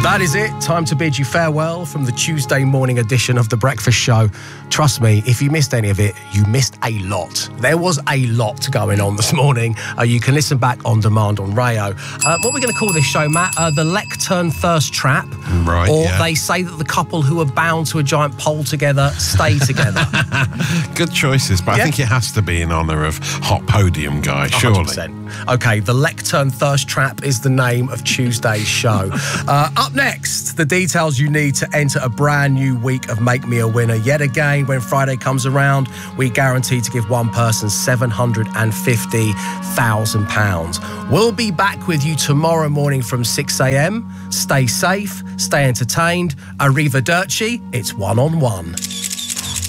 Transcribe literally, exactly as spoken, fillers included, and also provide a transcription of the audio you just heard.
That is it. Time to bid you farewell from the Tuesday morning edition of The Breakfast Show. Trust me, if you missed any of it, you missed a lot. There was a lot going on this morning. Uh, you can listen back on demand on Rayo. Uh, what we're going to call this show, Matt, uh, the Lectern Thirst Trap. Right, Or yeah. they say that the couple who are bound to a giant pole together stay together. Good choices, but Yeah. I think it has to be in honour of Hot Podium Guy, surely. one hundred percent. Okay, the Lectern Thirst Trap is the name of Tuesday's show. Uh, up next, the details you need to enter a brand new week of Make Me a Winner. Yet again, when Friday comes around, we guarantee to give one person seven hundred fifty thousand pounds. We'll be back with you tomorrow morning from six a m. Stay safe, stay entertained. Arrivederci, it's one on one.